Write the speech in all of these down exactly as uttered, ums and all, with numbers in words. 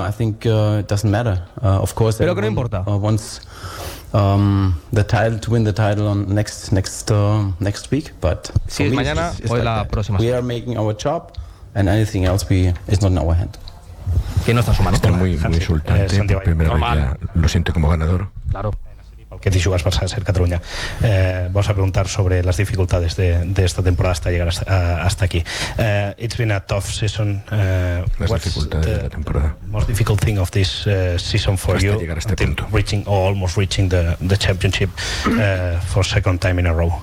I think uh, it doesn't matter. Uh, of course, Pero que no importa. Uh, wants um, the title to win the title on next next uh, next week, but si es mañana o es la próxima. We are making our job, and anything else we is not in our hand. Que no está en su mano. Esto es muy, muy insultante. Eh, por primera vez ya lo siente como ganador. Claro. Que t'hi jugues per ser Catalunya. Eh, vamos a preguntar sobre las dificultades de, de esta temporada hasta llegar hasta, hasta aquí. Uh, it's been a tough season. Uh, las dificultades de la temporada. Most difficult thing of this uh, season for hasta you, llegar a este punto. Reaching or almost reaching the the championship uh, for second time in a row.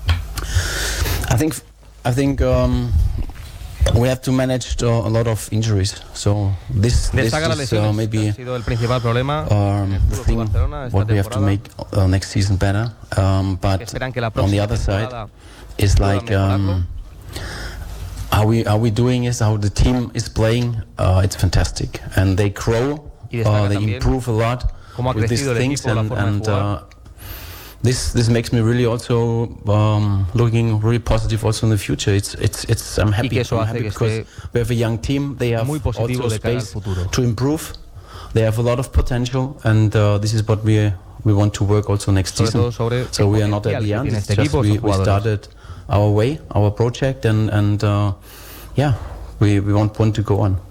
I think I think. Um, We have to manage uh, a lot of injuries, so this, this is uh, maybe ha sido el principal problema um, the thing what we have to make uh, next season better. Um, but on the other side, is like um, how we how we doing is how the team is playing. Uh, it's fantastic, and they grow, uh, they improve a lot with these things, and. and uh, This this makes me really also um, looking really positive also in the future. It's it's it's I'm happy, I'm happy because we have a young team. They have also space to improve. They have a lot of potential, and uh, this is what we we want to work also next season. So we are not at the end. It's just we, we started our way, our project, and and uh, yeah, we we want want to go on.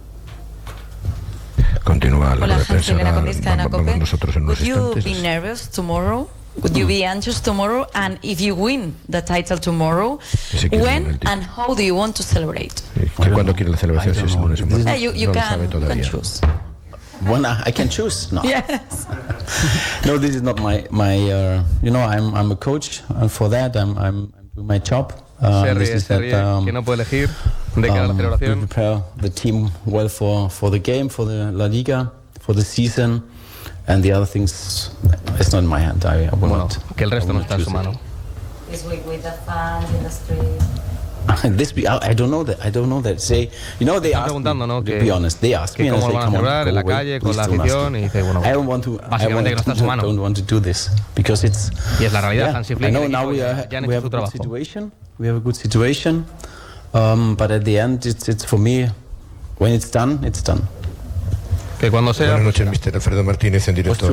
Continúa la rueda de prensa. Vamos nosotros en unos instantes. Would you be nervous tomorrow? Would you be anxious tomorrow? And if you win the title tomorrow, when and how do you want to celebrate? ¿Cuándo quiere la celebración? Si es lunes o martes. Yeah, you, you no can, lo sabe todavía. can choose. When I, I can choose? No. Yes. No, this is not my my. Uh, you know, I'm I'm a coach, and for that I'm I'm, I'm doing my job. Uh, se ríe, se ríe, that, um, que no puede elegir de cara a la celebración. We prepare the team well for for the game, for the La Liga, for the season. And the other things, it's not in my hand. I, I will bueno, not. Que el resto no está en su mano. This week with the fans in the street. This be, I, I don't know that. I don't know that. Say, you know, they asked me, ¿no? to que, be honest, they asked me, and I say, come on, en la calle con la afición y dice, bueno, I don't want to. I want to, don't want to do this because it's. Y es la realidad. Yeah, Hansi Flick. I know now we, are, we have a good situation. We have a good situation, um, but at the end, it's it's for me. When it's done, it's done. Que cuando sea. Buenas noches, mister Alfredo Martínez, en directo.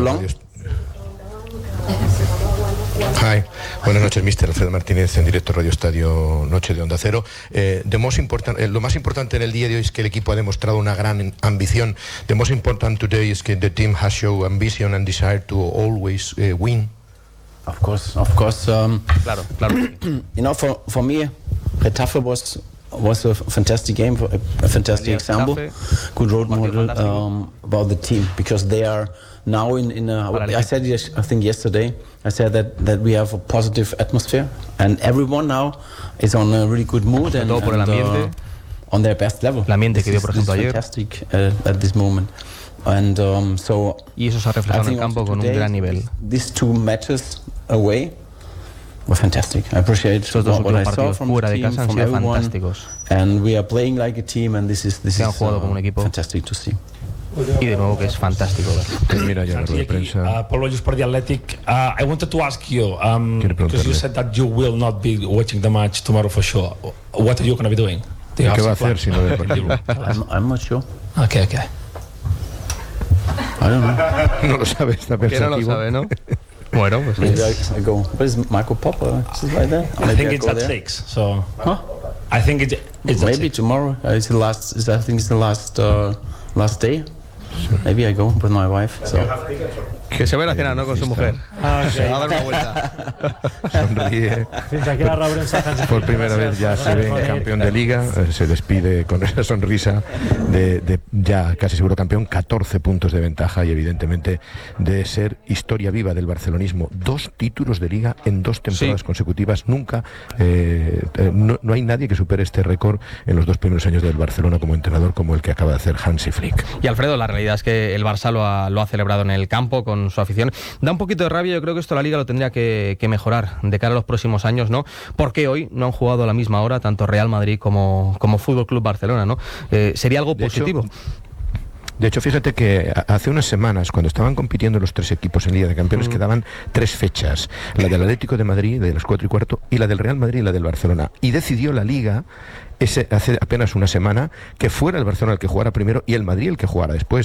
Hi. Buenas noches, mister Alfredo Martínez, en directo Radio Estadio Noche de Onda Cero. Eh, the most important, eh, lo más importante en el día de hoy es que el equipo ha demostrado una gran ambición. The most important today is that the team has shown ambition and desire to always uh, win. Of course, of course. Um, claro, claro. You know, for for me, Getafe was. was a fantastic game, a, a fantastic example, good role model um, about the team, because they are now in, in a, I said yes, I think yesterday, I said that, that we have a positive atmosphere and everyone now is on a really good mood and, and uh, on their best level. El ambiente que dio, por ejemplo, ayer. Fantastic uh, at this moment. And um, so y eso se ha reflejado en el campo con un gran nivel. These two matches away were fantastic. I appreciate what, what I saw from the team, from everyone, and we are playing like a team, and this is this is uh, fantastic to see. Y de nuevo que es fantástico ver. Mira ya la rueda de prensa. Pablo Lluís por The Athletic. Uh, I wanted to ask you, um, because you said that you will not be watching the match tomorrow for sure. What are you going to be doing? ¿Qué va a hacer si no ve el partido? I'm, I'm not sure. Okay, okay. I don't know. No lo sabe, está pensativo. Que no lo sabe, ¿no? Bueno, pues maybe I, I go. What is Marco Popper? Is it right there? I think it's at six. So, huh? I think it, it's maybe tomorrow. Uh, it's the last. It's, I think it's the last uh, last day. Sure. Maybe I go with my wife. So. Que se ve la cena, ¿no? Con su mujer. Ah, se va a dar una vuelta. Sonríe. Por primera vez ya se ve campeón de Liga. Se despide con esa sonrisa de, de ya casi seguro campeón. catorce puntos de ventaja y evidentemente de ser historia viva del barcelonismo. Dos títulos de Liga en dos temporadas sí. consecutivas. Nunca, eh, no, no hay nadie que supere este récord en los dos primeros años del Barcelona como entrenador, como el que acaba de hacer Hansi Flick. Y Alfredo, la realidad es que el Barça lo ha, lo ha celebrado en el campo con su afición. Da un poquito de rabia, yo creo que esto la Liga lo tendría que, que mejorar de cara a los próximos años, ¿no? Porque hoy no han jugado a la misma hora tanto Real Madrid como, como Fútbol Club Barcelona, ¿no? Eh, sería algo de positivo. Hecho, De hecho, fíjate que hace unas semanas, cuando estaban compitiendo los tres equipos en Liga de Campeones, mm. quedaban tres fechas. La del Atlético de Madrid, de las cuatro y cuarto, y la del Real Madrid y la del Barcelona. Y decidió la Liga, ese, hace apenas una semana, que fuera el Barcelona el que jugara primero y el Madrid el que jugara después.